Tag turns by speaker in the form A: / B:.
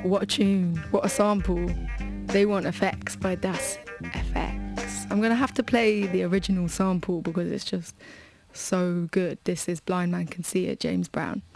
A: What a tune, what a sample. They Want FX by Das FX. I'm going to have to play the original sample because it's just so good. This is Blind Man Can See It, James Brown.